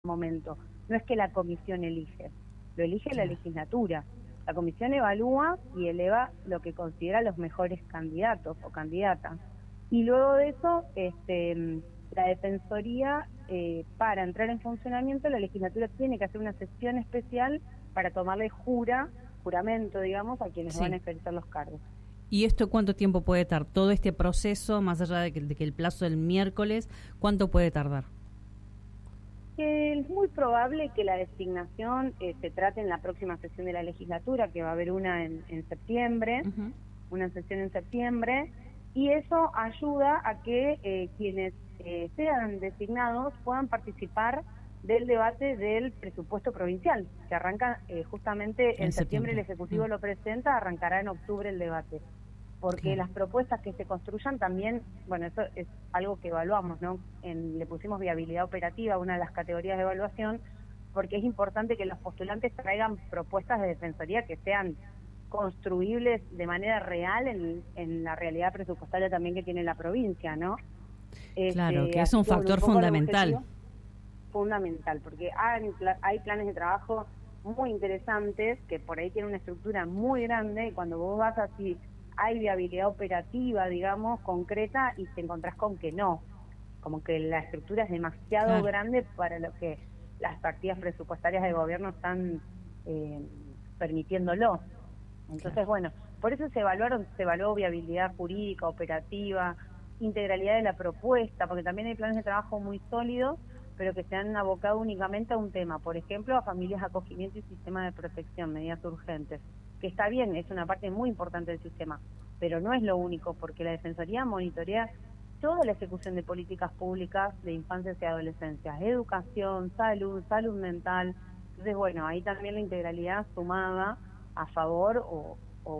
momento. No es que la comisión elige, lo elige la legislatura. La comisión evalúa y eleva lo que considera los mejores candidatos o candidatas. Y luego de eso, la Defensoría, para entrar en funcionamiento, la legislatura tiene que hacer una sesión especial para tomarle juramento, digamos, a quienes van a ejercer los cargos. ¿Y esto cuánto tiempo puede tardar? Todo este proceso, más allá de que el plazo del miércoles, ¿cuánto puede tardar? Es muy probable que la designación se trate en la próxima sesión de la legislatura, que va a haber una en septiembre, una sesión en septiembre, y eso ayuda a que quienes sean designados puedan participar del debate del presupuesto provincial, que arranca justamente en septiembre. El Ejecutivo lo presenta, arrancará en octubre el debate. Porque las propuestas que se construyan también, bueno, eso es algo que evaluamos, ¿no? Le pusimos viabilidad operativa, una de las categorías de evaluación, porque es importante que los postulantes traigan propuestas de defensoría que sean construibles de manera real en la realidad presupuestaria también que tiene la provincia, ¿no? Claro, que es un factor fundamental. Fundamental, porque hay planes de trabajo muy interesantes que por ahí tienen una estructura muy grande y cuando vos vas así hay viabilidad operativa, digamos, concreta, y te encontrás con que no, como que la estructura es demasiado grande para lo que las partidas presupuestarias del gobierno están permitiéndolo. Entonces, bueno, por eso se evaluó viabilidad jurídica, operativa, integralidad de la propuesta, porque también hay planes de trabajo muy sólidos, pero que se han abocado únicamente a un tema, por ejemplo, a familias, acogimiento y sistema de protección, medidas urgentes, que está bien, es una parte muy importante del sistema, pero no es lo único, porque la Defensoría monitorea toda la ejecución de políticas públicas de infancias y adolescencias, educación, salud mental. Entonces, bueno, ahí también la integralidad sumada a favor o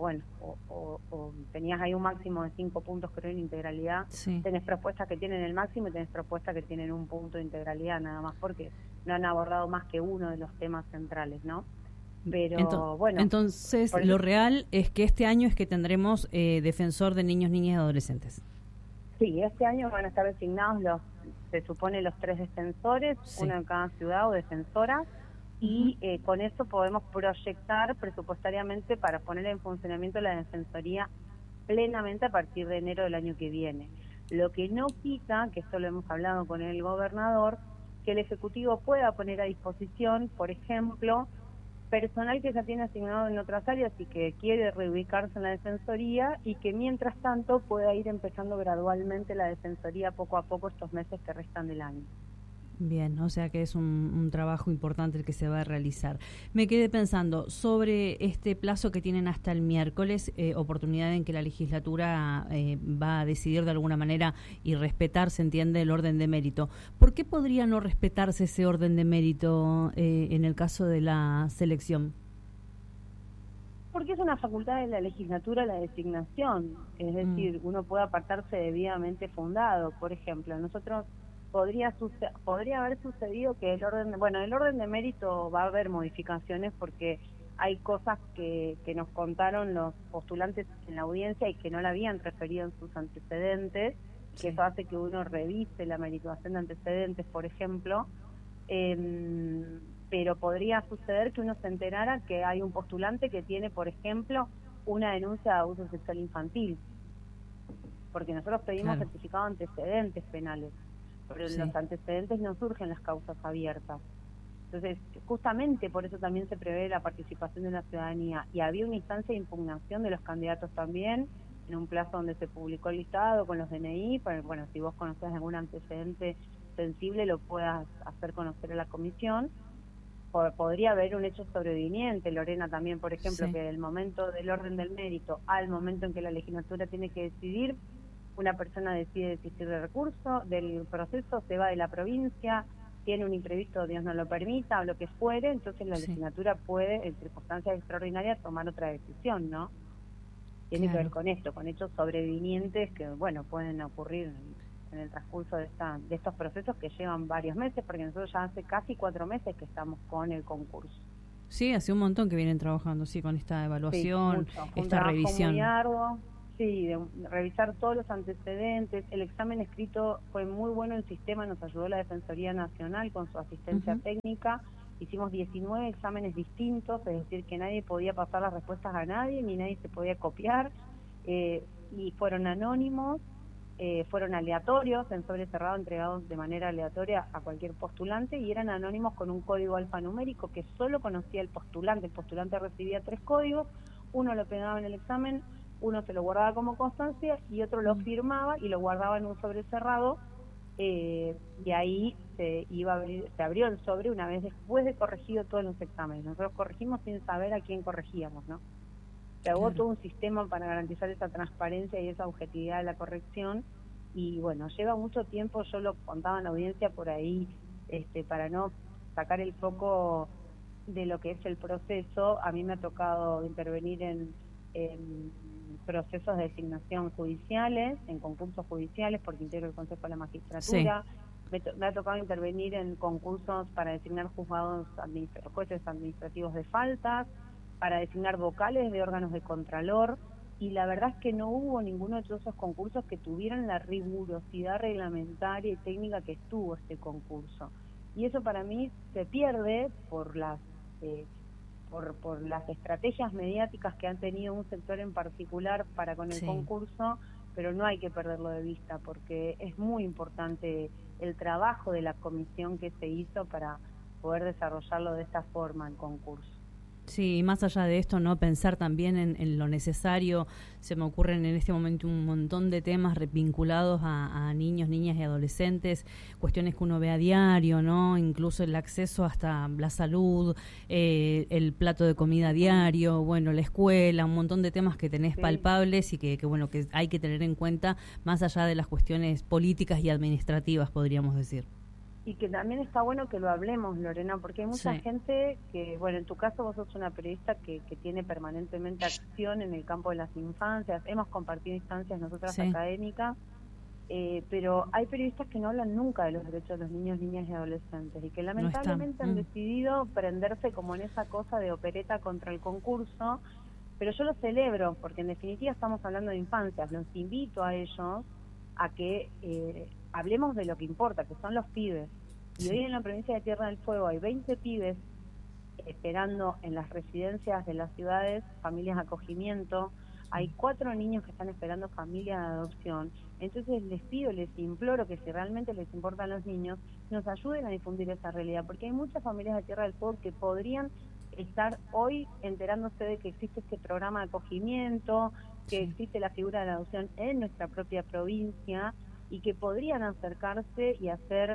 tenías ahí un máximo de 5 puntos, creo, en integralidad. Tenés propuestas que tienen el máximo y tenés propuestas que tienen un punto de integralidad, nada más porque no han abordado más que uno de los temas centrales, ¿no? Pero entonces lo real es que este año es que tendremos defensor de niños, niñas y adolescentes. Sí, este año van a estar designados se supone los 3 defensores, uno en cada ciudad o defensora, y con eso podemos proyectar presupuestariamente para poner en funcionamiento la Defensoría plenamente a partir de enero del año que viene. Lo que no quita, que esto lo hemos hablado con el gobernador, que el Ejecutivo pueda poner a disposición, por ejemplo, personal que ya tiene asignado en otras áreas y que quiere reubicarse en la Defensoría, y que mientras tanto pueda ir empezando gradualmente la Defensoría poco a poco estos meses que restan del año. Bien, o sea que es un trabajo importante el que se va a realizar. Me quedé pensando sobre este plazo que tienen hasta el miércoles, oportunidad en que la legislatura va a decidir de alguna manera y respetar, se entiende, el orden de mérito. ¿Por qué podría no respetarse ese orden de mérito en el caso de la selección? Porque es una facultad de la legislatura la designación, es decir, uno puede apartarse debidamente fundado. Por ejemplo, nosotros podría haber sucedido que el orden de mérito va a haber modificaciones porque hay cosas que nos contaron los postulantes en la audiencia y que no la habían referido en sus antecedentes, que eso hace que uno revise la merituación de antecedentes, por ejemplo, pero podría suceder que uno se enterara que hay un postulante que tiene, por ejemplo, una denuncia de abuso sexual infantil, porque nosotros pedimos certificado de antecedentes penales, pero los antecedentes no surgen las causas abiertas. Entonces, justamente por eso también se prevé la participación de la ciudadanía, y había una instancia de impugnación de los candidatos también, en un plazo donde se publicó el listado con los DNI, para, bueno, si vos conocés algún antecedente sensible lo puedas hacer conocer a la comisión. Podría haber un hecho sobreviniente, Lorena, también, por ejemplo, que del momento del orden del mérito al momento en que la legislatura tiene que decidir, una persona decide desistir del recurso, del proceso, se va de la provincia, tiene un imprevisto, Dios no lo permita, o lo que fuere, entonces la legislatura puede, en circunstancias extraordinarias, tomar otra decisión, ¿no? Tiene que ver con esto, con hechos sobrevinientes que, bueno, pueden ocurrir en el transcurso de estos procesos que llevan varios meses, porque nosotros ya hace casi 4 meses que estamos con el concurso. Sí, hace un montón que vienen trabajando, con esta evaluación, esta revisión. Muy arduo. Sí, de revisar todos los antecedentes. El examen escrito fue muy bueno en sistema, nos ayudó la Defensoría Nacional con su asistencia técnica. Hicimos 19 exámenes distintos, es decir, que nadie podía pasar las respuestas a nadie, ni nadie se podía copiar, y fueron anónimos, fueron aleatorios, en sobre cerrado, entregados de manera aleatoria a cualquier postulante, y eran anónimos con un código alfanumérico que solo conocía el postulante. El postulante recibía 3 códigos, uno lo pegaba en el examen, uno se lo guardaba como constancia y otro lo firmaba y lo guardaba en un sobre cerrado, y ahí se abrió el sobre una vez después de corregido todos los exámenes. Nosotros corregimos sin saber a quién corregíamos, ¿no? Se agotó todo un sistema para garantizar esa transparencia y esa objetividad de la corrección, y bueno, lleva mucho tiempo. Yo lo contaba en la audiencia por ahí, para no sacar el foco de lo que es el proceso. A mí me ha tocado intervenir en procesos de designación judiciales, en concursos judiciales, porque integro el Consejo de la Magistratura. Sí. Me ha tocado intervenir en concursos para designar jueces administrativos de faltas, para designar vocales de órganos de contralor, y la verdad es que no hubo ninguno de todos esos concursos que tuvieran la rigurosidad reglamentaria y técnica que tuvo este concurso. Y eso para mí se pierde por las estrategias mediáticas que han tenido un sector en particular para con el concurso, pero no hay que perderlo de vista, porque es muy importante el trabajo de la comisión que se hizo para poder desarrollarlo de esta forma, el concurso. Sí, y más allá de esto, no pensar también en lo necesario. Se me ocurren en este momento un montón de temas vinculados a niños, niñas y adolescentes, cuestiones que uno ve a diario, ¿no? Incluso el acceso hasta la salud, el plato de comida a diario, bueno, la escuela, un montón de temas que tenés palpables y que bueno, que hay que tener en cuenta más allá de las cuestiones políticas y administrativas, podríamos decir. Y que también está bueno que lo hablemos, Lorena, porque hay mucha gente que, bueno, en tu caso vos sos una periodista que tiene permanentemente acción en el campo de las infancias, hemos compartido instancias nosotras académicas, pero hay periodistas que no hablan nunca de los derechos de los niños, niñas y adolescentes, y que lamentablemente han decidido prenderse como en esa cosa de opereta contra el concurso, pero yo lo celebro, porque en definitiva estamos hablando de infancias. Los invito a ellos a que hablemos de lo que importa, que son los pibes. Y hoy en la provincia de Tierra del Fuego hay 20 pibes esperando en las residencias de las ciudades, familias de acogimiento. Hay 4 niños que están esperando familias de adopción. Entonces les pido, les imploro que si realmente les importan los niños, nos ayuden a difundir esa realidad, porque hay muchas familias de Tierra del Fuego que podrían estar hoy enterándose de que existe este programa de acogimiento, que existe la figura de la adopción en nuestra propia provincia, y que podrían acercarse y hacer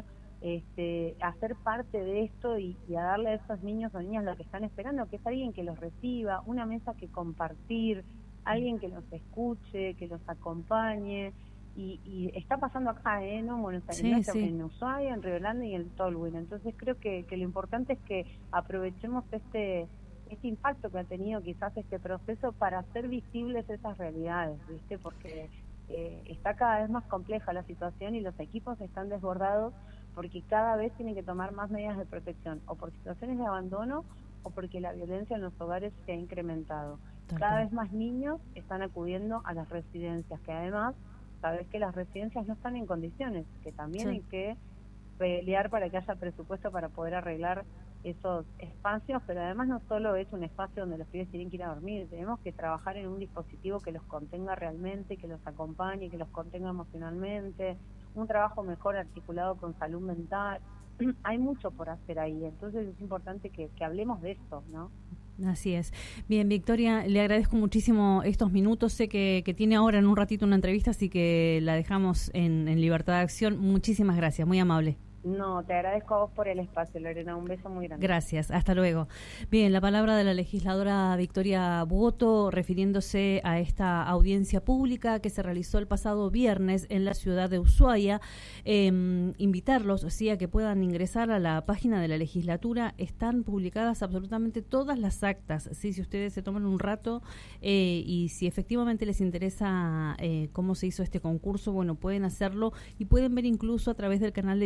parte de esto y a darle a esos niños o niñas lo que están esperando, que es alguien que los reciba, una mesa que compartir, alguien que los escuche, que los acompañe. Y está pasando acá, ¿no? En Buenos Aires, en Ushuaia, en Río Grande y en Tolwyn. Entonces creo que lo importante es que aprovechemos este impacto que ha tenido quizás este proceso para hacer visibles esas realidades, ¿viste? Porque está cada vez más compleja la situación y los equipos están desbordados, porque cada vez tienen que tomar más medidas de protección, o por situaciones de abandono o porque la violencia en los hogares se ha incrementado. Cada vez más niños están acudiendo a las residencias, que además sabes que las residencias no están en condiciones, que también hay que pelear para que haya presupuesto para poder arreglar esos espacios, pero además no solo es un espacio donde los pibes tienen que ir a dormir, tenemos que trabajar en un dispositivo que los contenga realmente, que los acompañe, que los contenga emocionalmente, un trabajo mejor articulado con salud mental. Hay mucho por hacer ahí, entonces es importante que hablemos de esto, ¿no? Así es. Bien, Victoria, le agradezco muchísimo estos minutos. Sé que tiene ahora en un ratito una entrevista, así que la dejamos en Libertad de Acción. Muchísimas gracias, muy amable. No, te agradezco a vos por el espacio, Lorena. Un beso muy grande. Gracias, hasta luego. Bien, la palabra de la legisladora Victoria Buoto, refiriéndose a esta audiencia pública que se realizó el pasado viernes en la ciudad de Ushuaia. Invitarlos, sí, a que puedan ingresar a la página de la legislatura. Están publicadas absolutamente todas las actas, ¿sí? Si ustedes se toman un rato y si efectivamente les interesa cómo se hizo este concurso, bueno, pueden hacerlo y pueden ver incluso a través del canal de YouTube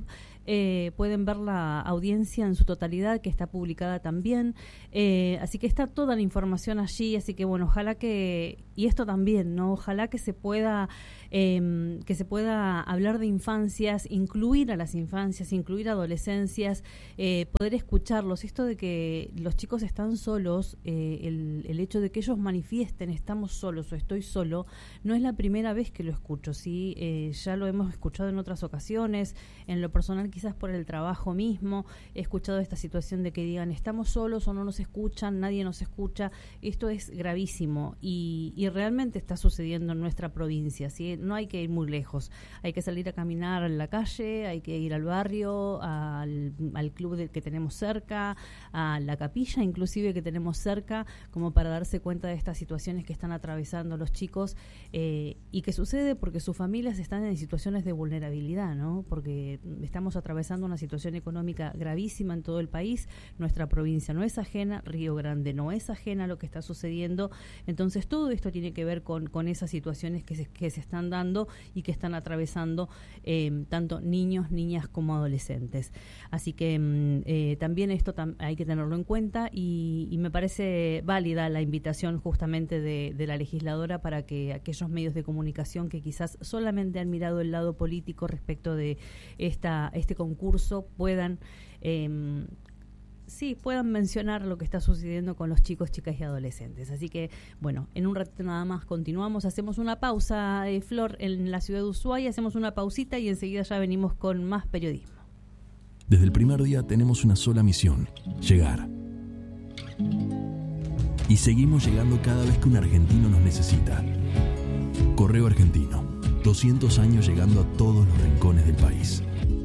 pueden ver la audiencia en su totalidad, que está publicada también, así que está toda la información allí, así que bueno, ojalá que, y esto también, ¿no? Ojalá que se pueda hablar de infancias, incluir a las infancias, incluir adolescencias, poder escucharlos. Esto de que los chicos están solos, el hecho de que ellos manifiesten estamos solos o estoy solo, no es la primera vez que lo escucho, ¿sí? Ya lo hemos escuchado en otras ocasiones, en lo personal quizás por el trabajo mismo, he escuchado esta situación de que digan estamos solos o no nos escuchan, nadie nos escucha. Esto es gravísimo y realmente está sucediendo en nuestra provincia, ¿sí? No hay que ir muy lejos, hay que salir a caminar en la calle, hay que ir al barrio, al club que tenemos cerca, a la capilla inclusive que tenemos cerca, como para darse cuenta de estas situaciones que están atravesando los chicos y que sucede porque sus familias están en situaciones de vulnerabilidad, ¿no? Porque estamos atravesando una situación económica gravísima en todo el país, nuestra provincia no es ajena, Río Grande no es ajena a lo que está sucediendo, entonces todo esto tiene que ver con esas situaciones que se están dando y que están atravesando tanto niños, niñas como adolescentes. Así que también esto hay que tenerlo en cuenta y me parece válida la invitación justamente de la legisladora para que aquellos medios de comunicación que quizás solamente han mirado el lado político respecto de este concurso puedan puedan mencionar lo que está sucediendo con los chicos, chicas y adolescentes. Así que, bueno, en un ratito nada más continuamos, hacemos una pausa, Flor, en la ciudad de Ushuaia, hacemos una pausita y enseguida ya venimos con más periodismo. Desde el primer día tenemos una sola misión, llegar. Y seguimos llegando cada vez que un argentino nos necesita. Correo Argentino, 200 años llegando a todos los rincones del país.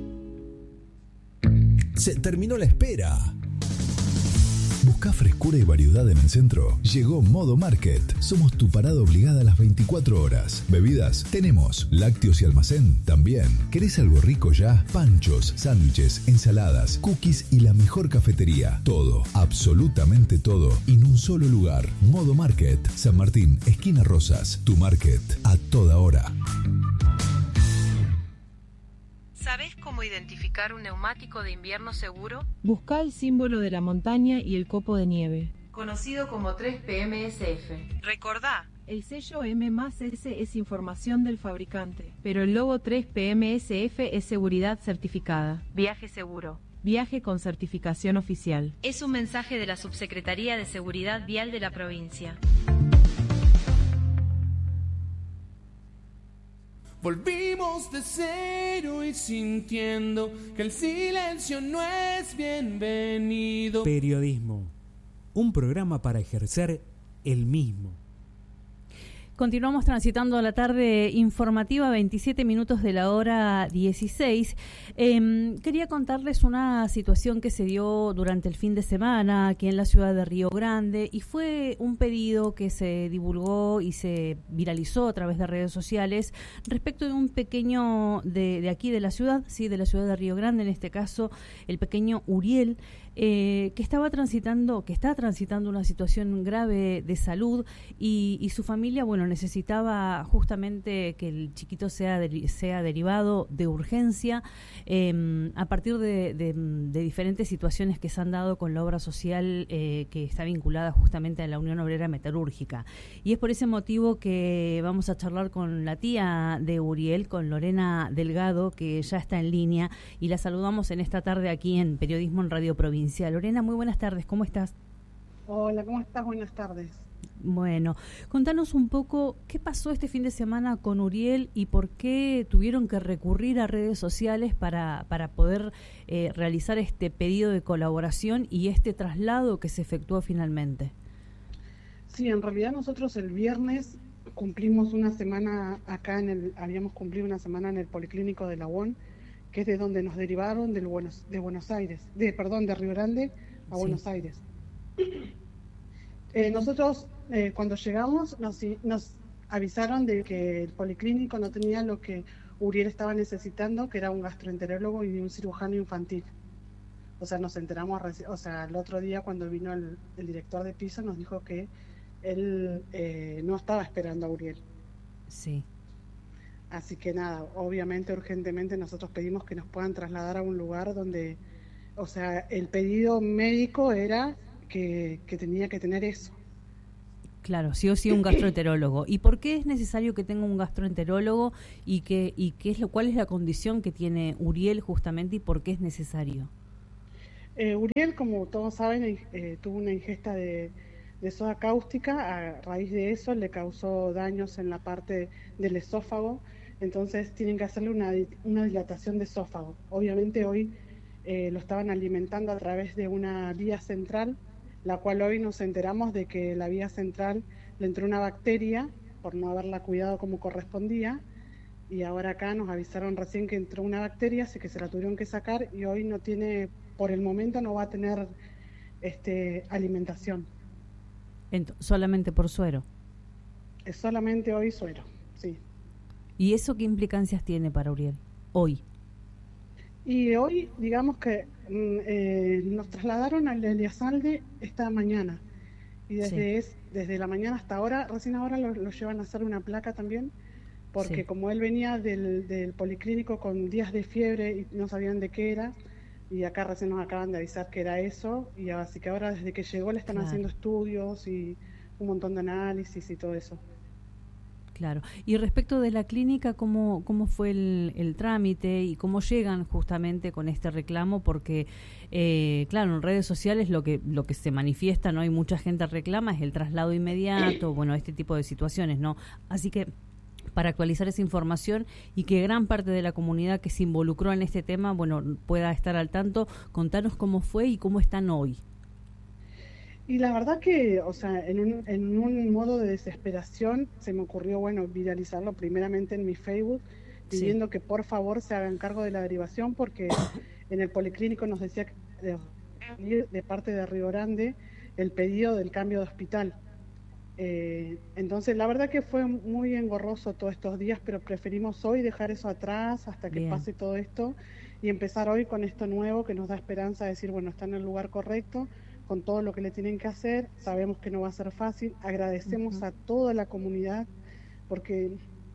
Se terminó la espera. ¿Buscás frescura y variedad en el centro? Llegó Modo Market. Somos tu parada obligada a las 24 horas. Bebidas, tenemos. Lácteos y almacén, también. ¿Querés algo rico ya? Panchos, sándwiches, ensaladas, cookies y la mejor cafetería. Todo, absolutamente todo, en un solo lugar. Modo Market, San Martín, esquina Rosas. Tu market, a toda hora. ¿Sabés cómo identificar un neumático de invierno seguro? Busca el símbolo de la montaña y el copo de nieve, conocido como 3PMSF. Recordá, el sello M+S es información del fabricante, pero el logo 3PMSF es seguridad certificada. viaje seguro. Viaje con certificación oficial. Es un mensaje de la Subsecretaría de Seguridad Vial de la provincia. Volvimos de cero y sintiendo que el silencio no es bienvenido. Periodismo, un programa para ejercer el mismo. Continuamos transitando la tarde informativa, 27 minutos de la hora 16. Quería contarles una situación que se dio durante el fin de semana aquí en la ciudad de Río Grande y fue un pedido que se divulgó y se viralizó a través de redes sociales respecto de un pequeño de aquí de la ciudad, sí, de la ciudad de Río Grande, en este caso el pequeño Uriel, que está transitando una situación grave de salud y su familia, bueno, necesitaba justamente que el chiquito sea derivado de urgencia a partir de diferentes situaciones que se han dado con la obra social que está vinculada justamente a la Unión Obrera Metalúrgica. Y es por ese motivo que vamos a charlar con la tía de Uriel, con Lorena Delgado, que ya está en línea y la saludamos en esta tarde aquí en Periodismo en Radio Provincia. Lorena, muy buenas tardes, ¿cómo estás? Hola, ¿cómo estás? Buenas tardes. Bueno, contanos un poco qué pasó este fin de semana con Uriel y por qué tuvieron que recurrir a redes sociales para poder realizar este pedido de colaboración y este traslado que se efectuó finalmente. Sí, en realidad nosotros el viernes cumplimos una semana acá habíamos cumplido una semana en el Policlínico de La UON, que es de donde nos derivaron de Buenos Aires, de Río Grande a Buenos Aires. Nosotros cuando llegamos nos avisaron de que el Policlínico no tenía lo que Uriel estaba necesitando, que era un gastroenterólogo y un cirujano infantil. O sea, nos enteramos, el otro día cuando vino el director de piso nos dijo que él no estaba esperando a Uriel. Sí. Así que nada, obviamente, urgentemente nosotros pedimos que nos puedan trasladar a un lugar donde, o sea, el pedido médico era que tenía que tener eso. Claro, sí o sí un gastroenterólogo. ¿Y por qué es necesario que tenga un gastroenterólogo y cuál es la condición que tiene Uriel justamente y por qué es necesario? Uriel, como todos saben, tuvo una ingesta de soda cáustica. A raíz de eso le causó daños en la parte del esófago, entonces tienen que hacerle una dilatación de esófago. Obviamente hoy lo estaban alimentando a través de una vía central, la cual hoy nos enteramos de que la vía central le entró una bacteria por no haberla cuidado como correspondía, y ahora acá nos avisaron recién que entró una bacteria, así que se la tuvieron que sacar y hoy no tiene, por el momento no va a tener alimentación. ¿Solamente por suero? Es solamente hoy suero, sí. ¿Y eso qué implicancias tiene para Uriel hoy? Y hoy, digamos que nos trasladaron al Elíasalde esta mañana. Y desde la mañana hasta ahora, recién ahora lo llevan a hacer una placa también, porque como él venía del policlínico con días de fiebre y no sabían de qué era, y acá recién nos acaban de avisar que era eso, y así que ahora desde que llegó le están haciendo estudios y un montón de análisis y todo eso. Claro. Y respecto de la clínica, ¿cómo fue el trámite y cómo llegan justamente con este reclamo? Porque, claro, en redes sociales lo que se manifiesta, ¿no? Hay mucha gente reclama, es el traslado inmediato, bueno, este tipo de situaciones, ¿no? Así que para actualizar esa información y que gran parte de la comunidad que se involucró en este tema, bueno, pueda estar al tanto, contanos cómo fue y cómo están hoy. Y la verdad que, o sea, en un modo de desesperación se me ocurrió, bueno, viralizarlo primeramente en mi Facebook, pidiendo que por favor se hagan cargo de la derivación, porque en el policlínico nos decía que de parte de Río Grande el pedido del cambio de hospital. Entonces la verdad que fue muy engorroso todos estos días, pero preferimos hoy dejar eso atrás hasta que pase todo esto y empezar hoy con esto nuevo que nos da esperanza de decir, bueno, está en el lugar correcto, con todo lo que le tienen que hacer. Sabemos que no va a ser fácil, agradecemos a toda la comunidad porque...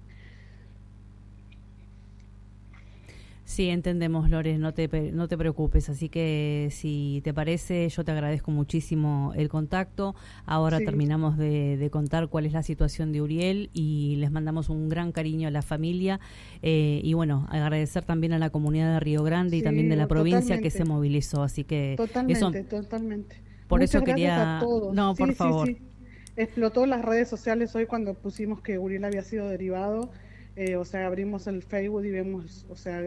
Sí, entendemos, Lore, no te preocupes, así que si te parece, yo te agradezco muchísimo el contacto. Ahora terminamos de contar cuál es la situación de Uriel y les mandamos un gran cariño a la familia y bueno, agradecer también a la comunidad de Río Grande y también de la provincia que se movilizó, así que totalmente. Por Muchas eso quería... gracias a todos. No, por favor. Explotó las redes sociales hoy cuando pusimos que Uriel había sido derivado. O sea, abrimos el Facebook y vemos, o sea,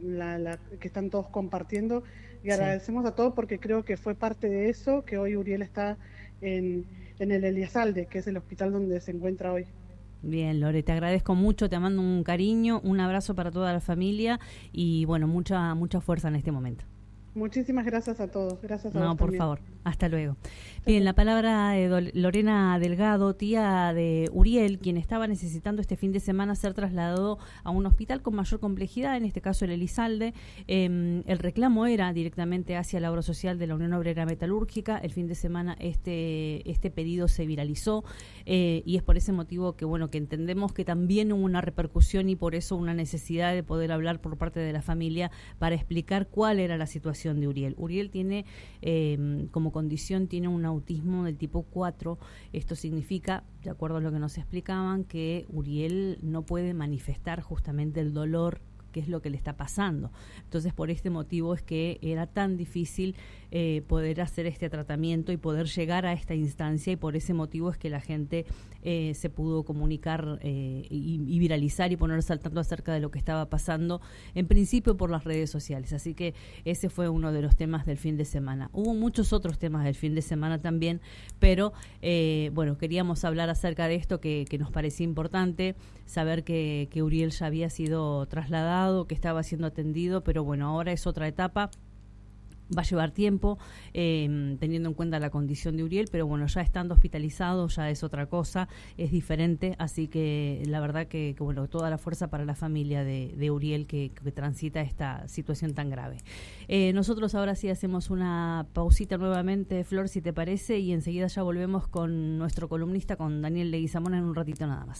que están todos compartiendo y agradecemos a todos porque creo que fue parte de eso que hoy Uriel está en el Elíasalde, que es el hospital donde se encuentra hoy. Bien, Lore, te agradezco mucho, te mando un cariño, un abrazo para toda la familia y bueno, mucha fuerza en este momento. Muchísimas gracias a todos. Gracias a vos por también. favor. Hasta luego. Bien, la palabra de Lorena Delgado, tía de Uriel, quien estaba necesitando este fin de semana ser trasladado a un hospital con mayor complejidad, en este caso el Elizalde. El reclamo era directamente hacia la obra social de la Unión Obrera Metalúrgica. El fin de semana este pedido se viralizó y es por ese motivo que, bueno, que entendemos que también hubo una repercusión y por eso una necesidad de poder hablar por parte de la familia para explicar cuál era la situación de Uriel. Uriel tiene como condición tiene un autismo del tipo 4. Esto significa, de acuerdo a lo que nos explicaban, que Uriel no puede manifestar justamente el dolor, que es lo que le está pasando. Entonces, por este motivo es que era tan difícil poder hacer este tratamiento y poder llegar a esta instancia, y por ese motivo es que la gente se pudo comunicar y viralizar y ponerse al tanto acerca de lo que estaba pasando, en principio por las redes sociales. Así que ese fue uno de los temas del fin de semana. Hubo muchos otros temas del fin de semana también, pero bueno, queríamos hablar acerca de esto que nos parecía importante, saber que Uriel ya había sido trasladado, que estaba siendo atendido, pero bueno, ahora es otra etapa. Va a llevar tiempo, teniendo en cuenta la condición de Uriel, pero bueno, ya estando hospitalizado ya es otra cosa, es diferente, así que la verdad que bueno, toda la fuerza para la familia de Uriel que transita esta situación tan grave. Nosotros ahora sí hacemos una pausita nuevamente, Flor, si te parece, y enseguida ya volvemos con nuestro columnista, con Daniel Leguizamón, en un ratito nada más.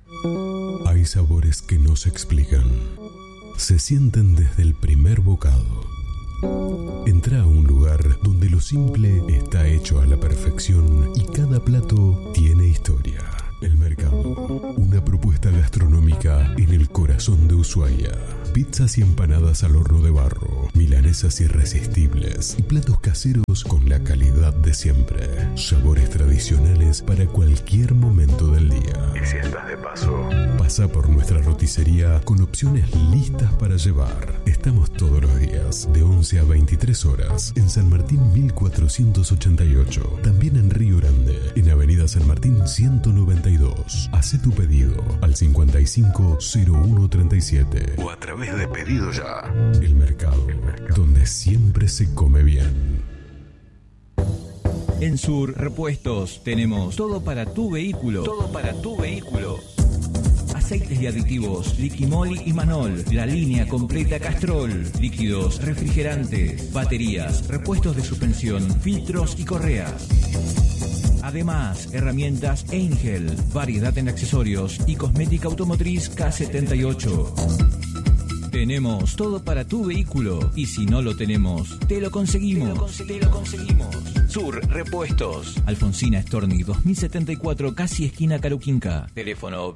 Hay sabores que no se explican. Se sienten desde el primer bocado. Entra a un lugar donde lo simple está hecho a la perfección y cada plato tiene historia. El Mercado, una propuesta gastronómica en el corazón de Ushuaia. Pizzas y empanadas al horno de barro, milanesas irresistibles y platos caseros con la calidad de siempre. Sabores tradicionales para cualquier momento del día. Y si estás de paso, pasa por nuestra roticería con opciones listas para llevar. Estamos todos los días, de 11 a 23 horas, en San Martín 1488. También en Río Grande, en Avenida San Martín 192. Hacé tu pedido al 550137 o a través de Pedido Ya. El Mercado, donde siempre se come bien. En Sur Repuestos tenemos todo para tu vehículo. Todo para tu vehículo. Aceites y aditivos, Liquimol y Manol, la línea completa Castrol, líquidos, refrigerantes, baterías, repuestos de suspensión, filtros y correas. Además, herramientas Angel, variedad en accesorios y cosmética automotriz K78. Tenemos todo para tu vehículo y si no lo tenemos, te lo conseguimos. Te lo conseguimos. Sur Repuestos. Alfonsina Storni 2074, casi esquina Caruquinca. Teléfono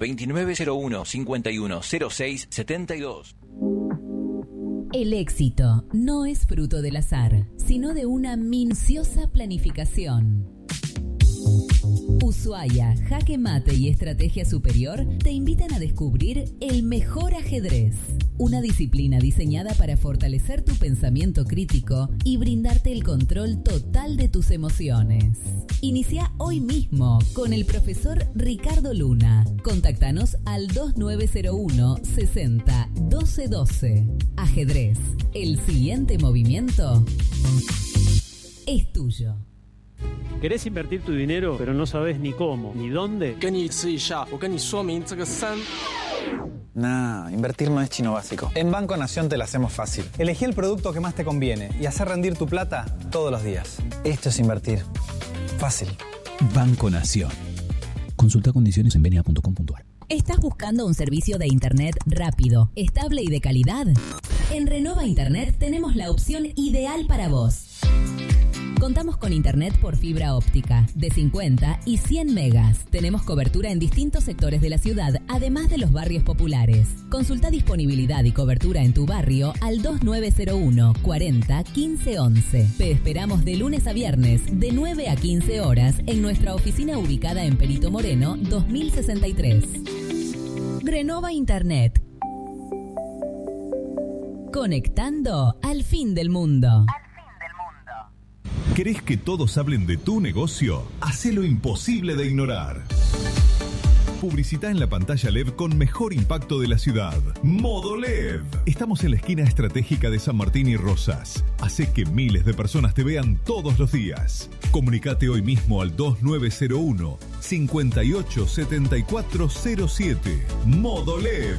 2901-5106-72. El éxito no es fruto del azar, sino de una minuciosa planificación. Ushuaia, Jaque Mate y Estrategia Superior te invitan a descubrir el mejor ajedrez, una disciplina diseñada para fortalecer tu pensamiento crítico y brindarte el control total de tus emociones. Inicia hoy mismo con el profesor Ricardo Luna. Contáctanos al 2901 60 12 12. Ajedrez, el siguiente movimiento es tuyo. ¿Querés invertir tu dinero, pero no sabes ni cómo, ni dónde? Nah, invertir no es chino básico. En Banco Nación te la hacemos fácil. Elegí el producto que más te conviene y hacer rendir tu plata todos los días. Esto es invertir. Fácil. Banco Nación. Consulta condiciones en benia.com.ar. ¿Estás buscando un servicio de internet rápido, estable y de calidad? En Renova Internet tenemos la opción ideal para vos. Contamos con internet por fibra óptica de 50 y 100 megas. Tenemos cobertura en distintos sectores de la ciudad, además de los barrios populares. Consulta disponibilidad y cobertura en tu barrio al 2901 40 15 11. Te esperamos de lunes a viernes, de 9 a 15 horas, en nuestra oficina ubicada en Perito Moreno, 2063. Renova Internet. Conectando al fin del mundo. ¿Querés que todos hablen de tu negocio? Hacé lo imposible de ignorar. Publicita en la pantalla LED con mejor impacto de la ciudad. Modo LED. Estamos en la esquina estratégica de San Martín y Rosas. Hacé que miles de personas te vean todos los días. Comunicate hoy mismo al 2901 587407. Modo LED.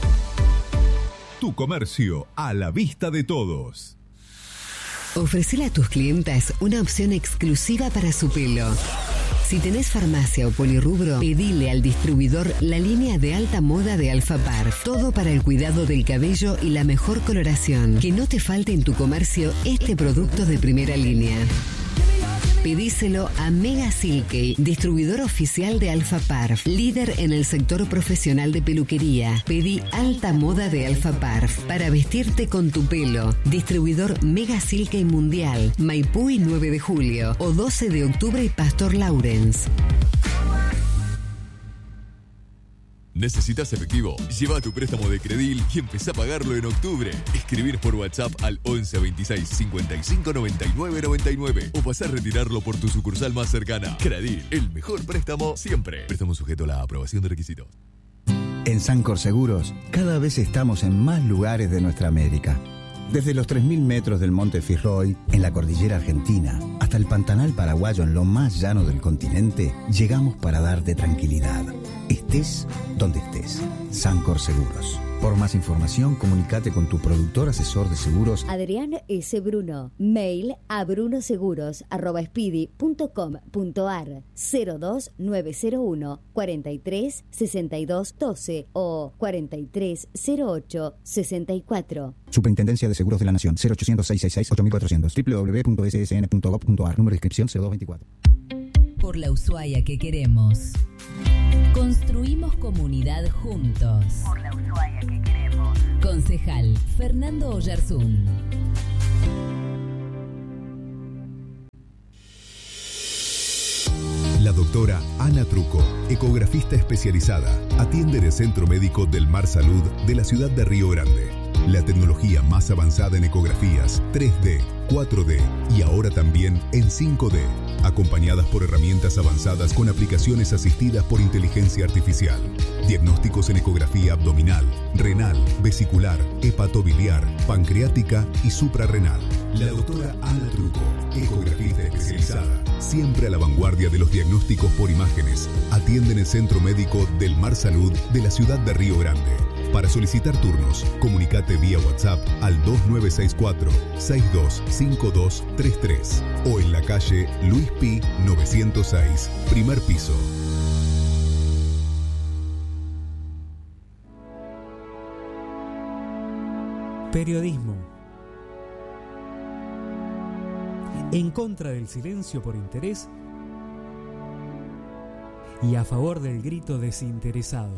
Tu comercio a la vista de todos. Ofrecele a tus clientas una opción exclusiva para su pelo. Si tenés farmacia o polirrubro, pedile al distribuidor la línea de alta moda de Alfa Parf. Todo para el cuidado del cabello y la mejor coloración. Que no te falte en tu comercio este producto de primera línea. Pedíselo a Mega Silkey, distribuidor oficial de Alfa Parf, líder en el sector profesional de peluquería. Pedí alta moda de Alfa Parf para vestirte con tu pelo. Distribuidor Mega Silkey Mundial, Maipú y 9 de julio, o 12 de octubre y Pastor Lawrence. ¿Necesitas efectivo? Lleva tu préstamo de Credil y empezá a pagarlo en octubre. Escribir por WhatsApp al 11 26 55 99 99 o pasá a retirarlo por tu sucursal más cercana. Credil, el mejor préstamo siempre. Préstamo sujeto a la aprobación de requisitos. En Sancor Seguros, cada vez estamos en más lugares de nuestra América. Desde los 3.000 metros del Monte Fitzroy, en la cordillera argentina, hasta el Pantanal paraguayo en lo más llano del continente, llegamos para darte tranquilidad. estés donde estés. Sancor Seguros. Por más información, comunícate con tu productor asesor de seguros. Adrián S. Bruno. Mail a brunoseguros@speedy.com.ar 02901 43 62 12 o 43 08 64. Superintendencia de Seguros de la Nación. 0800-666-8400. www.ssn.gov.ar. Número de inscripción 0224. Por la Ushuaia que queremos. Construimos comunidad juntos. Por la Ushuaia que queremos. Concejal Fernando Oyarzún. La doctora Ana Truco, ecografista especializada, atiende en el Centro Médico del Mar Salud de la ciudad de Río Grande. La tecnología más avanzada en ecografías 3D, 4D y ahora también en 5D, acompañadas por herramientas avanzadas con aplicaciones asistidas por inteligencia artificial. Diagnósticos en ecografía abdominal, renal, vesicular, hepatobiliar, pancreática y suprarrenal. La doctora Ana Truco, ecografista especializada, siempre a la vanguardia de los diagnósticos por imágenes, atiende en el Centro Médico del Mar Salud de la ciudad de Río Grande. Para solicitar turnos, comunicate vía WhatsApp al 2964-625233 o en la calle Luis Pi 906, primer piso. Periodismo. En contra del silencio por interés y a favor del grito desinteresado.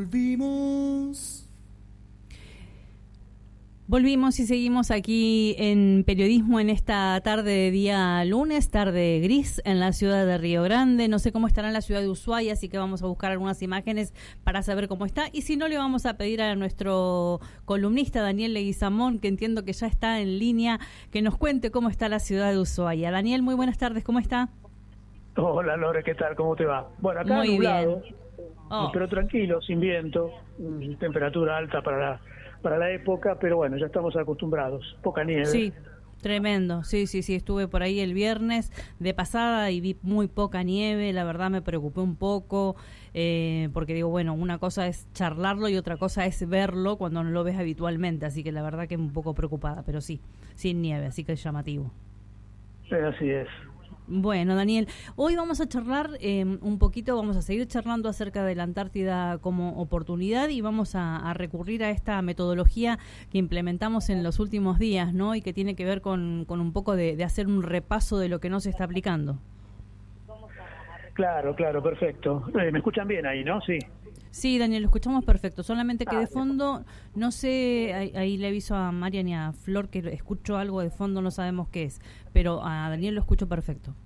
Volvimos y seguimos aquí en Periodismo en esta tarde de día lunes, tarde gris en la ciudad de Río Grande. No sé cómo estará en la ciudad de Ushuaia, así que vamos a buscar algunas imágenes para saber cómo está. Y si no, le vamos a pedir a nuestro columnista Daniel Leguizamón, que entiendo que ya está en línea, que nos cuente cómo está la ciudad de Ushuaia. Daniel, muy buenas tardes, ¿cómo está? Hola Lore, ¿qué tal? ¿Cómo te va? Bueno, acá muy nublado, bien. pero tranquilo, sin viento, temperatura alta para la época, pero bueno, ya estamos acostumbrados, poca nieve. Sí, tremendo, sí, estuve por ahí el viernes de pasada y vi muy poca nieve, la verdad me preocupé un poco, porque digo, bueno, una cosa es charlarlo y otra cosa es verlo cuando no lo ves habitualmente, así que la verdad que un poco preocupada, pero sí, sin nieve, así que es llamativo. Así es. Bueno, Daniel, hoy vamos a charlar un poquito, vamos a seguir charlando acerca de la Antártida como oportunidad y vamos a recurrir a esta metodología que implementamos en los últimos días, ¿no? Y que tiene que ver con un poco de hacer un repaso de lo que no se está aplicando. Claro, perfecto. ¿Me escuchan bien ahí, no? Sí. Sí, Daniel, lo escuchamos perfecto, solamente que de fondo, no sé, ahí le aviso a Marian y a Flor que escucho algo de fondo, no sabemos qué es, pero a Daniel lo escucho perfecto.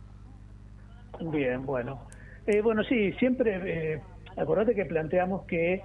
Bien, bueno. Bueno, sí, siempre, acordate que planteamos que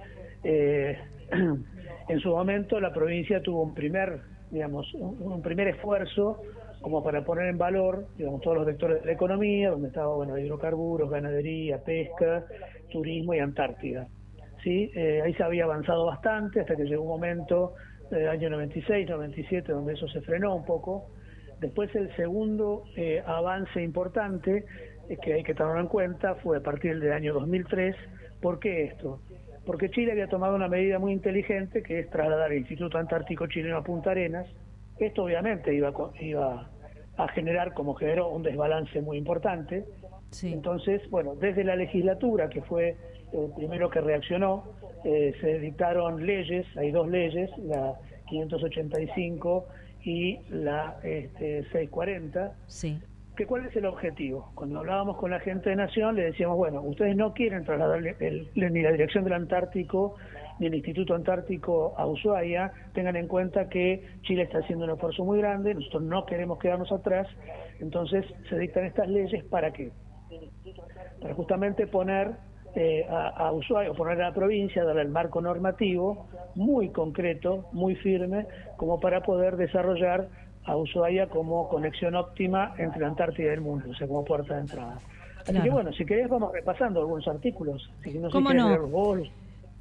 en su momento la provincia tuvo un primer esfuerzo como para poner en valor, digamos, todos los vectores de la economía, donde estaba, bueno, hidrocarburos, ganadería, pesca, turismo y Antártida. ¿Sí? Ahí se había avanzado bastante hasta que llegó un momento, año 96, 97, donde eso se frenó un poco. Después el segundo avance importante que hay que tenerlo en cuenta fue a partir del año 2003. ¿Por qué esto? Porque Chile había tomado una medida muy inteligente, que es trasladar el Instituto Antártico Chileno a Punta Arenas. Esto obviamente iba a generar, como generó, un desbalance muy importante. Sí. Entonces, bueno, desde la legislatura, que fue el primero que reaccionó, se dictaron leyes, hay dos leyes, la 585 y la 640. Sí. ¿Cuál es el objetivo? Cuando hablábamos con la gente de Nación, le decíamos, bueno, ustedes no quieren trasladar ni la dirección del Antártico ni el Instituto Antártico a Ushuaia. Tengan en cuenta que Chile está haciendo un esfuerzo muy grande, nosotros no queremos quedarnos atrás, entonces se dictan estas leyes. ¿Para qué? Para justamente poner a Ushuaia, o poner a la provincia, darle el marco normativo muy concreto, muy firme, como para poder desarrollar a Ushuaia como conexión óptima entre la Antártida y el mundo, o sea, como puerta de entrada. Así que bueno, si querés vamos repasando algunos artículos. Si no, ¿cómo no?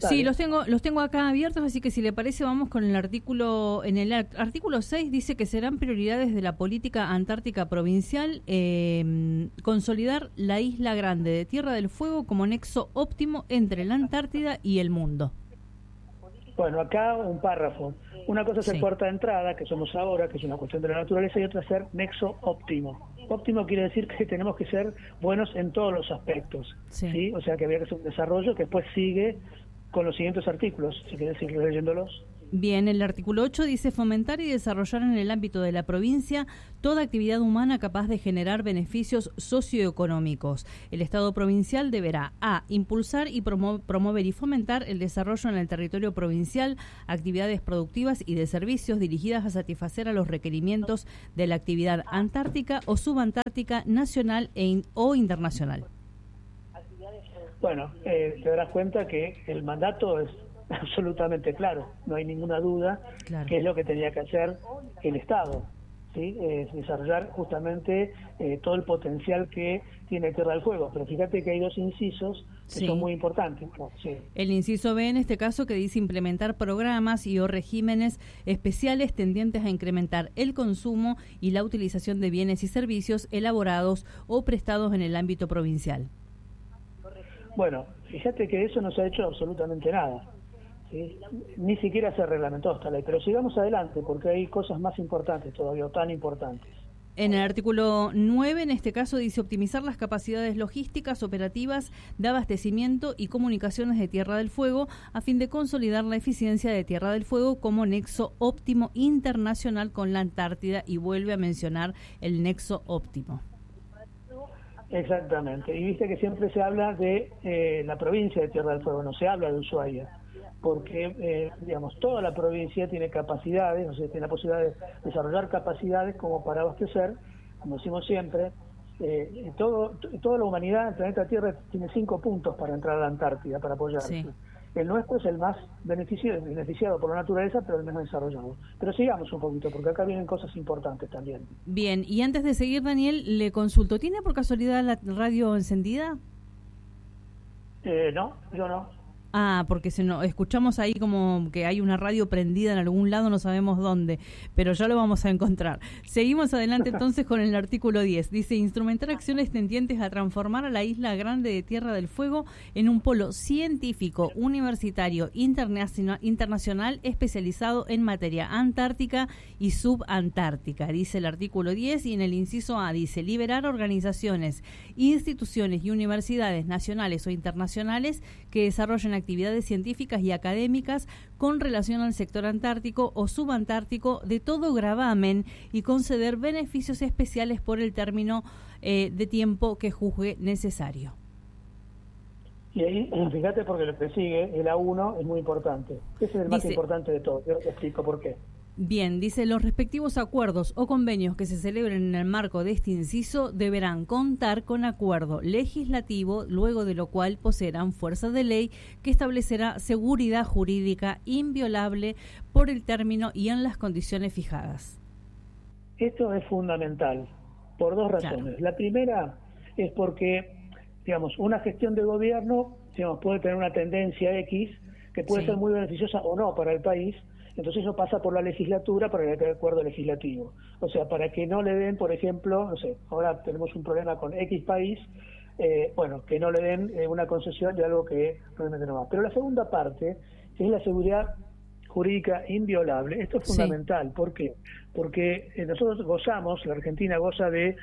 Sí, los tengo acá abiertos, así que si le parece vamos con el artículo. En el artículo 6 dice que serán prioridades de la política antártica provincial consolidar la Isla Grande de Tierra del Fuego como nexo óptimo entre la Antártida y el mundo. Bueno, acá un párrafo. Una cosa es el puerta de entrada, que somos ahora, que es una cuestión de la naturaleza, y otra es ser nexo óptimo. Óptimo quiere decir que tenemos que ser buenos en todos los aspectos, ¿sí? O sea que habría que hacer un desarrollo que después sigue con los siguientes artículos, si querés seguir leyéndolos. Bien, el artículo 8 dice fomentar y desarrollar en el ámbito de la provincia toda actividad humana capaz de generar beneficios socioeconómicos. El Estado provincial deberá a. Impulsar y promover y fomentar el desarrollo en el territorio provincial, actividades productivas y de servicios dirigidas a satisfacer a los requerimientos de la actividad antártica o subantártica nacional o internacional. Bueno, te darás cuenta que el mandato es absolutamente claro, no hay ninguna duda que es lo que tenía que hacer el Estado, ¿sí? Desarrollar justamente todo el potencial que tiene Tierra del Fuego. Pero fíjate que hay dos incisos que son muy importantes. El inciso B en este caso que dice implementar programas y o regímenes especiales tendientes a incrementar el consumo y la utilización de bienes y servicios elaborados o prestados en el ámbito provincial. Bueno, fíjate que eso no se ha hecho absolutamente nada. ¿Sí? Ni siquiera se reglamentó esta ley, pero sigamos adelante porque hay cosas más importantes todavía, tan importantes. En el artículo 9, en este caso, dice optimizar las capacidades logísticas, operativas, de abastecimiento y comunicaciones de Tierra del Fuego a fin de consolidar la eficiencia de Tierra del Fuego como nexo óptimo internacional con la Antártida, y vuelve a mencionar el nexo óptimo. Exactamente, y viste que siempre se habla de la provincia de Tierra del Fuego, no se habla de Ushuaia, porque, digamos, toda la provincia tiene capacidades, o sea, tiene la posibilidad de desarrollar capacidades como para abastecer, como decimos siempre, toda la humanidad, el planeta Tierra, tiene 5 puntos para entrar a la Antártida, para apoyarse. Sí. El nuestro es el más beneficiado por la naturaleza, pero el menos desarrollado. Pero sigamos un poquito, porque acá vienen cosas importantes también. Bien, y antes de seguir, Daniel, le consulto, ¿tiene por casualidad la radio encendida? No, yo no. Ah, porque escuchamos ahí como que hay una radio prendida en algún lado, no sabemos dónde, pero ya lo vamos a encontrar. Seguimos adelante entonces con el artículo 10. Dice, instrumentar acciones tendientes a transformar a la Isla Grande de Tierra del Fuego en un polo científico, universitario, internacional, especializado en materia antártica y subantártica, dice el artículo 10, y en el inciso A dice, liberar organizaciones, instituciones y universidades nacionales o internacionales que desarrollen actividades científicas y académicas con relación al sector antártico o subantártico de todo gravamen y conceder beneficios especiales por el término de tiempo que juzgue necesario. Y ahí, fíjate, porque lo que sigue, el A1, es muy importante. Ese es el más importante de todo. Yo te explico por qué. Bien, dice, los respectivos acuerdos o convenios que se celebren en el marco de este inciso deberán contar con acuerdo legislativo, luego de lo cual poseerán fuerza de ley que establecerá seguridad jurídica inviolable por el término y en las condiciones fijadas. Esto es fundamental, por dos razones. Claro. La primera es porque, digamos, una gestión de gobierno, digamos, puede tener una tendencia X que puede ser muy beneficiosa o no para el país. Entonces eso pasa por la legislatura para el acuerdo legislativo. O sea, para que no le den, por ejemplo, no sé, ahora tenemos un problema con X país, que no le den una concesión de algo que realmente no va. Pero la segunda parte es la seguridad jurídica inviolable. Esto es fundamental. Sí. ¿Por qué? Porque nosotros gozamos, la Argentina goza de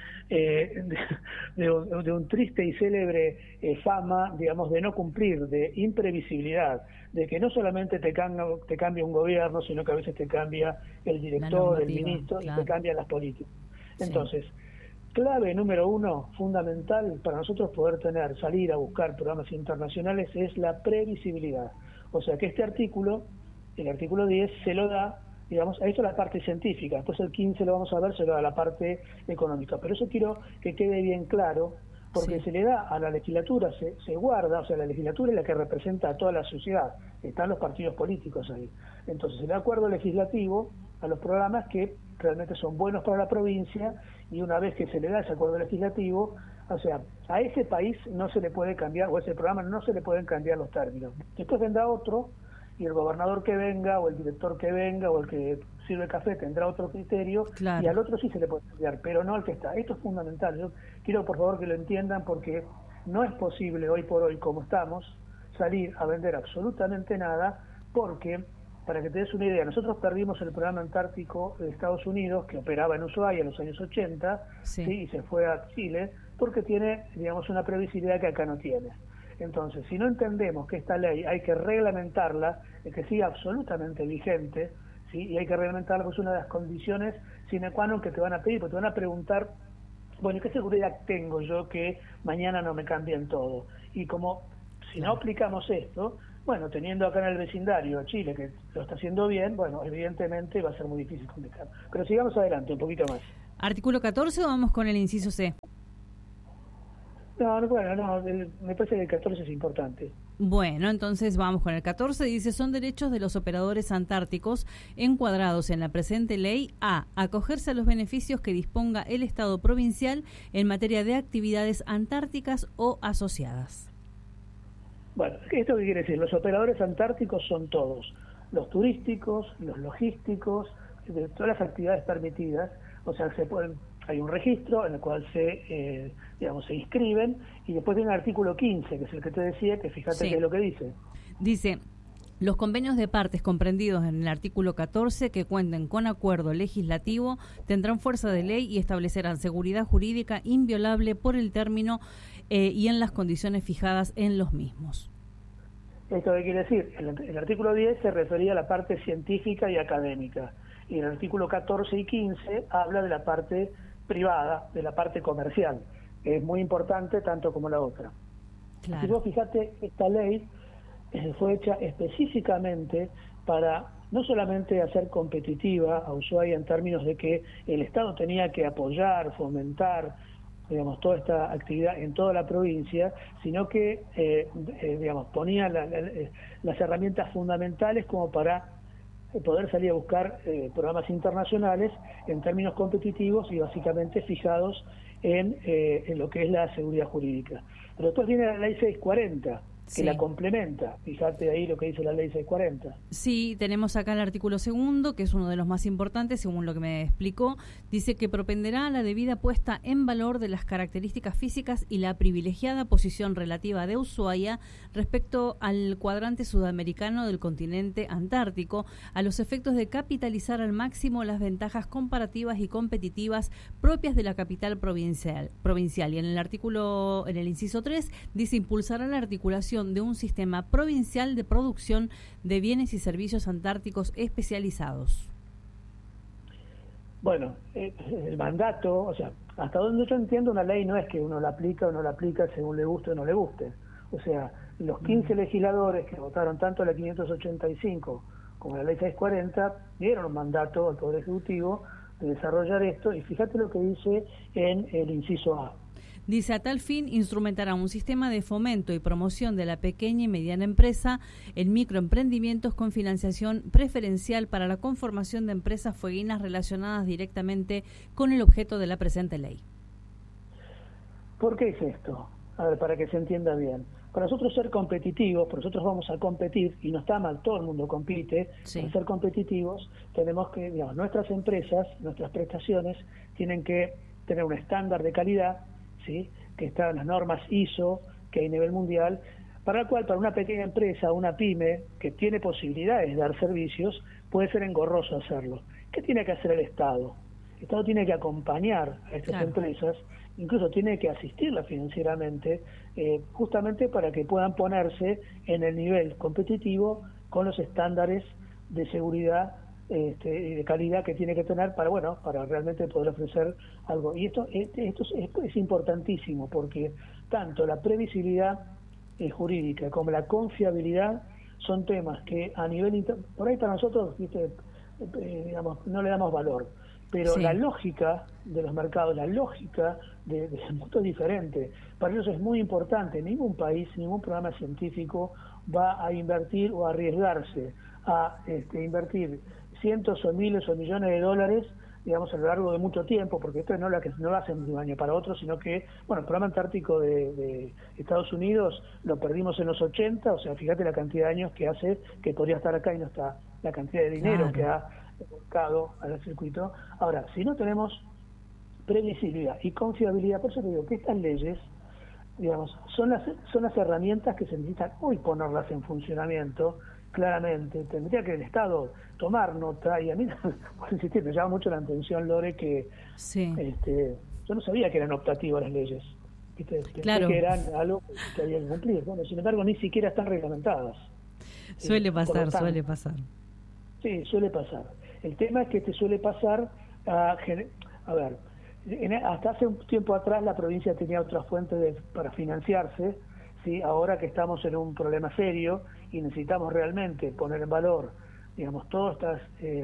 un triste y célebre fama, digamos, de no cumplir, de imprevisibilidad, de que no solamente te cambia un gobierno, sino que a veces te cambia el director, el ministro, claro, y te cambian las políticas. Entonces, clave número 1, fundamental para nosotros poder salir a buscar programas internacionales, es la previsibilidad. O sea que este artículo, el artículo 10, se lo da, digamos, a esto la parte científica, después el 15 lo vamos a ver, se lo da la parte económica, pero eso quiero que quede bien claro, porque se le da a la legislatura, se guarda, o sea, la legislatura es la que representa a toda la sociedad, están los partidos políticos ahí, entonces se le da acuerdo legislativo a los programas que realmente son buenos para la provincia y una vez que se le da ese acuerdo legislativo, o sea, a ese país no se le puede cambiar, o a ese programa no se le pueden cambiar los términos. Después vendrá otro, y el gobernador que venga, o el director que venga, o el que sirve café tendrá otro criterio, y al otro sí se le puede cambiar, pero no al que está. Esto es fundamental. Yo quiero, por favor, que lo entiendan, porque no es posible hoy por hoy, como estamos, salir a vender absolutamente nada, porque, para que te des una idea, nosotros perdimos el programa antártico de Estados Unidos, que operaba en Ushuaia en los años 80, ¿sí? Y se fue a Chile, porque tiene, digamos, una previsibilidad que acá no tiene. Entonces, si no entendemos que esta ley hay que reglamentarla, que siga absolutamente vigente, ¿sí? Y hay que reglamentarla, pues una de las condiciones sine qua non que te van a pedir, porque te van a preguntar, bueno, ¿qué seguridad tengo yo que mañana no me cambien todo? Y como si no aplicamos esto, bueno, teniendo acá en el vecindario Chile, que lo está haciendo bien, bueno, evidentemente va a ser muy difícil complicar. Pero sigamos adelante, un poquito más. ¿Artículo 14 o vamos con el inciso C? No, me parece que el 14 es importante. Bueno, entonces vamos con el 14. Dice, son derechos de los operadores antárticos encuadrados en la presente ley a acogerse a los beneficios que disponga el Estado provincial en materia de actividades antárticas o asociadas. Bueno, ¿esto qué quiere decir? Los operadores antárticos son todos, los turísticos, los logísticos, de todas las actividades permitidas, o sea, hay un registro en el cual se inscriben, y después viene el artículo 15, que es el que te decía, que fíjate qué es lo que dice. Dice, los convenios de partes comprendidos en el artículo 14 que cuenten con acuerdo legislativo tendrán fuerza de ley y establecerán seguridad jurídica inviolable por el término y en las condiciones fijadas en los mismos. ¿Esto qué quiere decir? El artículo 10 se refería a la parte científica y académica, y el artículo 14 y 15 habla de la parte privada, de la parte comercial. Es muy importante tanto como la otra. Claro. Si vos fijate, esta ley fue hecha específicamente para no solamente hacer competitiva a Ushuaia en términos de que el Estado tenía que apoyar, fomentar, digamos, toda esta actividad en toda la provincia, sino que, ponía las herramientas fundamentales como para poder salir a buscar programas internacionales en términos competitivos y básicamente fijados en lo que es la seguridad jurídica. Pero después viene la ley 640, que la complementa. Fíjate ahí lo que dice la ley 640. Sí, tenemos acá el artículo segundo, que es uno de los más importantes, según lo que me explicó. Dice que propenderá a la debida puesta en valor de las características físicas y la privilegiada posición relativa de Ushuaia respecto al cuadrante sudamericano del continente antártico, a los efectos de capitalizar al máximo las ventajas comparativas y competitivas propias de la capital provincial. Y en el inciso 3, dice impulsar la articulación de un sistema provincial de producción de bienes y servicios antárticos especializados. Bueno, el mandato, o sea, hasta donde yo entiendo, una ley no es que uno la aplica o no la aplica según le guste o no le guste. O sea, los 15 legisladores que votaron tanto la 585 como la ley 640 dieron un mandato al Poder Ejecutivo de desarrollar esto, y fíjate lo que dice en el inciso A. Dice, a tal fin, instrumentará un sistema de fomento y promoción de la pequeña y mediana empresa en microemprendimientos con financiación preferencial para la conformación de empresas fueguinas relacionadas directamente con el objeto de la presente ley. ¿Por qué es esto? A ver, para que se entienda bien. Para nosotros ser competitivos, porque nosotros vamos a competir, y no está mal, todo el mundo compite, para ser competitivos tenemos que, digamos, nuestras empresas, nuestras prestaciones, tienen que tener un estándar de calidad, ¿sí?, que están en las normas ISO que hay a nivel mundial, para la cual para una pequeña empresa, una pyme que tiene posibilidades de dar servicios, puede ser engorroso hacerlo. ¿Qué tiene que hacer el Estado? El Estado tiene que acompañar a estas empresas, incluso tiene que asistirlas financieramente, justamente para que puedan ponerse en el nivel competitivo con los estándares de seguridad y de calidad que tiene que tener para realmente poder ofrecer algo. Y esto es importantísimo, porque tanto la previsibilidad jurídica como la confiabilidad son temas que a nivel por ahí para nosotros, no le damos valor, pero la lógica de los mercados, la lógica del mundo es diferente. Para ellos es muy importante. Ningún país, ningún programa científico va a invertir o a arriesgarse a invertir cientos o miles o millones de dólares digamos, a lo largo de mucho tiempo, porque esto no lo hacen de un año para otro, sino que, bueno, el programa antártico de Estados Unidos lo perdimos en los 80, o sea, fíjate la cantidad de años que hace que podría estar acá y no está, la cantidad de dinero que ha volcado al circuito. Ahora, si no tenemos previsibilidad y confiabilidad, por eso te digo que estas leyes, digamos, son las herramientas que se necesitan hoy ponerlas en funcionamiento. Claramente, tendría que el Estado tomar nota, y a mí, por insistir, me llama mucho la atención, Lore, que yo no sabía que eran optativas las leyes. Pensé que eran algo que había que cumplir. Bueno, sin embargo, ni siquiera están reglamentadas. Suele pasar. Sí, suele pasar. El tema es que te suele pasar a ver, hasta hace un tiempo atrás la provincia tenía otras fuentes para financiarse, ¿sí? Ahora que estamos en un problema serio y necesitamos realmente poner en valor, digamos, todas estas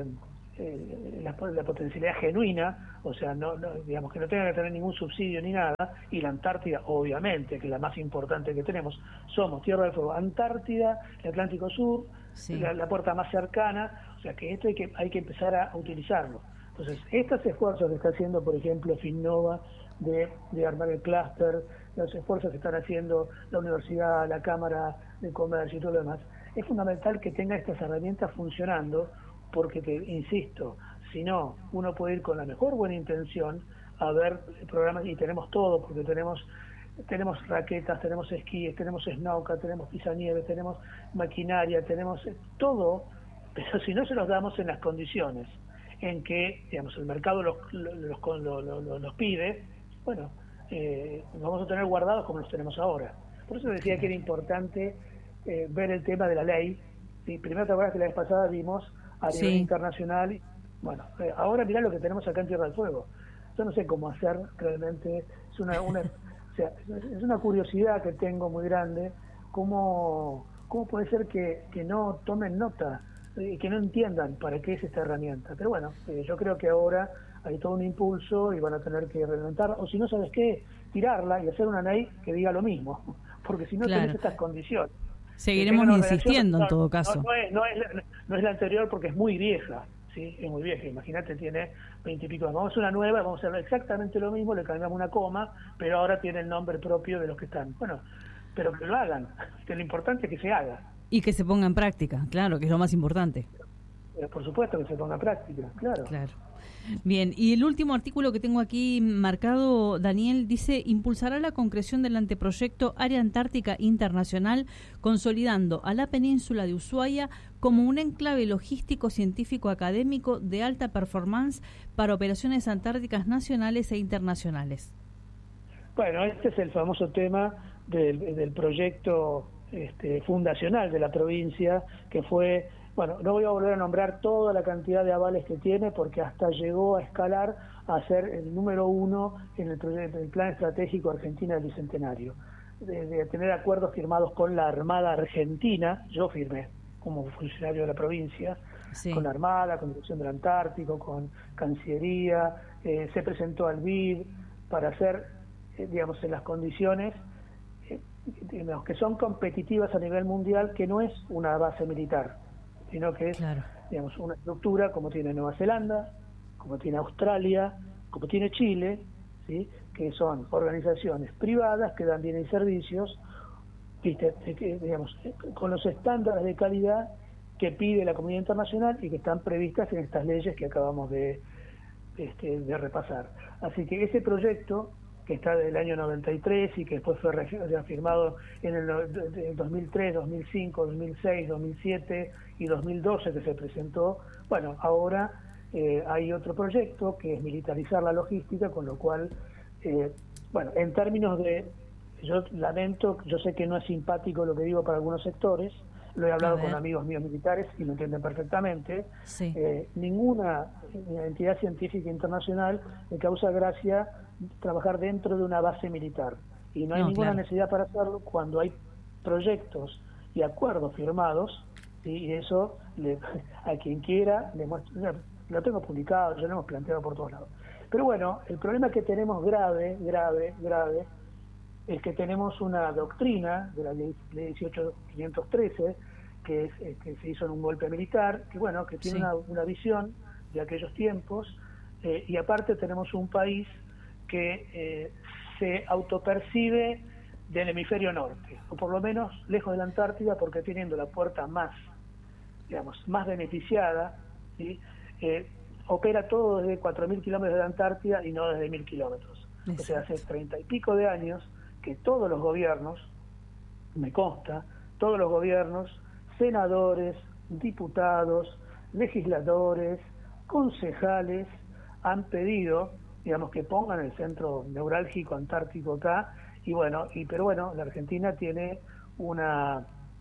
la potencialidad genuina, o sea, no digamos que no tenga que tener ningún subsidio ni nada, y la Antártida, obviamente, que es la más importante que tenemos, somos Tierra del Fuego, Antártida, el Atlántico Sur, la puerta más cercana, o sea que esto hay que empezar a utilizarlo. Entonces, estos esfuerzos que está haciendo, por ejemplo, Finnova, de armar el clúster, los esfuerzos que están haciendo la universidad, la Cámara de Comercio y todo lo demás, es fundamental que tenga estas herramientas funcionando, porque insisto, si no, uno puede ir con la mejor buena intención a ver programas, y tenemos todo, porque tenemos raquetas, tenemos esquíes, tenemos snowca, tenemos pisanieves, tenemos maquinaria, tenemos todo, pero si no se los damos en las condiciones en que, digamos, el mercado los pide, bueno, los vamos a tener guardados como los tenemos ahora. Por eso decía que era importante ver el tema de la ley. ¿Sí? Primero, te acuerdas que la vez pasada vimos a nivel internacional. Bueno, ahora mirá lo que tenemos acá en Tierra del Fuego. Yo no sé cómo hacer realmente. Es o sea, es una curiosidad que tengo muy grande. ¿Cómo puede ser que no tomen nota y que no entiendan para qué es esta herramienta? Pero bueno, yo creo que ahora hay todo un impulso y van a tener que reglamentarla, o si no, ¿sabes qué? Tirarla y hacer una ley que diga lo mismo, porque si no tenés estas condiciones. Seguiremos insistiendo en todo caso. No es la anterior porque es muy vieja, ¿sí? Es muy vieja, imagínate, tiene 20 y pico años. Vamos a una nueva, vamos a hacer exactamente lo mismo, le cambiamos una coma, pero ahora tiene el nombre propio de los que están. Bueno, pero que lo hagan, que lo importante es que se haga. Y que se ponga en práctica, claro, que es lo más importante. Por supuesto que se ponga en práctica, claro. Bien, y el último artículo que tengo aquí marcado, Daniel, dice: impulsará la concreción del anteproyecto Área Antártica Internacional, consolidando a la península de Ushuaia como un enclave logístico, científico, académico de alta performance para operaciones antárticas nacionales e internacionales. Bueno, este es el famoso tema del proyecto fundacional de la provincia, que fue, bueno, no voy a volver a nombrar toda la cantidad de avales que tiene, porque hasta llegó a escalar a ser el número 1 en el plan estratégico Argentina del Bicentenario, de tener acuerdos firmados con la Armada Argentina. Yo firmé como funcionario de la provincia, con la Armada, con Dirección del Antártico, con Cancillería, se presentó al BID para hacer, digamos, en las condiciones digamos, que son competitivas a nivel mundial, que no es una base militar, sino que es, digamos, una estructura como tiene Nueva Zelanda, como tiene Australia, como tiene Chile, ¿sí? Que son organizaciones privadas que dan bienes y servicios, digamos, con los estándares de calidad que pide la comunidad internacional y que están previstas en estas leyes que acabamos de repasar. Así que ese proyecto, que está del año 93 y que después fue reafirmado en el 2003, 2005, 2006, 2007 y 2012 que se presentó. Bueno, ahora hay otro proyecto que es militarizar la logística, con lo cual, bueno, en términos de, yo lamento, yo sé que no es simpático lo que digo para algunos sectores, lo he hablado con amigos míos militares y lo entienden perfectamente, ninguna entidad científica internacional me causa gracia trabajar dentro de una base militar, y no hay ninguna necesidad para hacerlo cuando hay proyectos y acuerdos firmados, ¿sí? Y eso a quien quiera le muestro, lo tengo publicado, ya lo hemos planteado por todos lados. Pero bueno, el problema que tenemos grave es que tenemos una doctrina de la ley 18513 que se hizo en un golpe militar, que bueno, que tiene una visión de aquellos tiempos, y aparte tenemos un país que se autopercibe del hemisferio norte, o por lo menos lejos de la Antártida, porque teniendo la puerta más beneficiada, ¿sí? Opera todo desde 4.000 kilómetros de la Antártida y no desde 1.000 kilómetros. O sea, hace 30 y pico de años que todos los gobiernos, me consta, todos los gobiernos, senadores, diputados, legisladores, concejales, han pedido, digamos, que pongan el centro neurálgico antártico acá, pero bueno, la Argentina tiene una,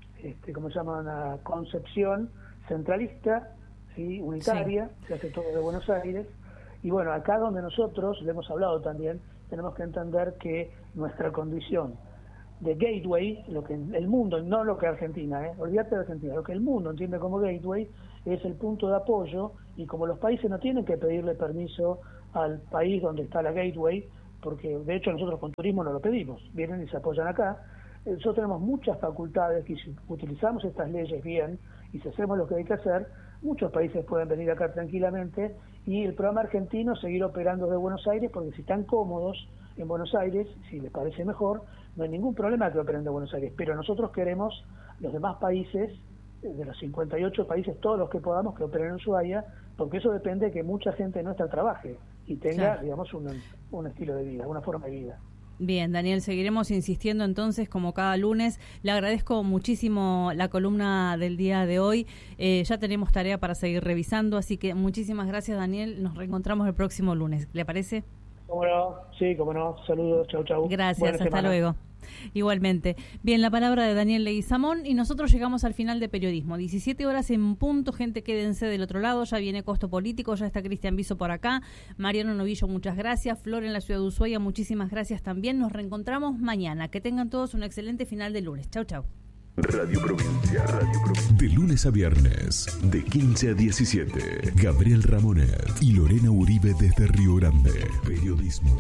una concepción centralista, ¿sí? Unitaria, se hace todo de Buenos Aires, y bueno, acá donde nosotros, le hemos hablado también, tenemos que entender que nuestra condición de gateway, lo que el mundo, no lo que Argentina, olvídate de Argentina, lo que el mundo entiende como gateway es el punto de apoyo, y como los países no tienen que pedirle permiso al país donde está la gateway, porque de hecho nosotros con turismo no lo pedimos, vienen y se apoyan acá, nosotros tenemos muchas facultades que si utilizamos estas leyes bien y si hacemos lo que hay que hacer, muchos países pueden venir acá tranquilamente y el programa argentino seguir operando desde Buenos Aires, porque si están cómodos en Buenos Aires, si les parece mejor, no hay ningún problema que operen de Buenos Aires, pero nosotros queremos los demás países, de los 58 países, todos los que podamos que operen en Ushuaia, porque eso depende de que mucha gente nuestra trabaje y tenga, digamos, un estilo de vida, una forma de vida. Bien, Daniel, seguiremos insistiendo entonces como cada lunes. Le agradezco muchísimo la columna del día de hoy. Ya tenemos tarea para seguir revisando, así que muchísimas gracias, Daniel. Nos reencontramos el próximo lunes. ¿Le parece? ¿Cómo no? Sí, cómo no. Saludos, chau, chau. Gracias, Buena hasta semana. luego. Igualmente. Bien, la palabra de Daniel Leguizamón y nosotros llegamos al final de Periodismo. 17 horas en punto, gente, quédense del otro lado, ya viene Costo Político, ya está Cristian Viso por acá, Mariano Novillo, muchas gracias, Flor en la ciudad de Ushuaia, muchísimas gracias también, nos reencontramos mañana, que tengan todos un excelente final de lunes. Chau, chau. Radio Provincia. De lunes a viernes, de 15 a 17. Gabriel Ramonet y Lorena Uribe desde Río Grande. Periodismo.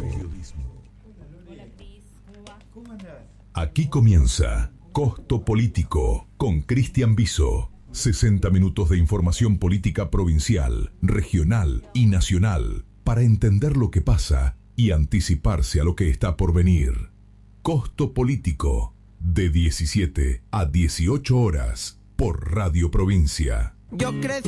Aquí comienza Costo Político con Cristian Viso. 60 minutos de información política provincial, regional y nacional para entender lo que pasa y anticiparse a lo que está por venir. Costo Político, de 17 a 18 horas por Radio Provincia. Yo crecí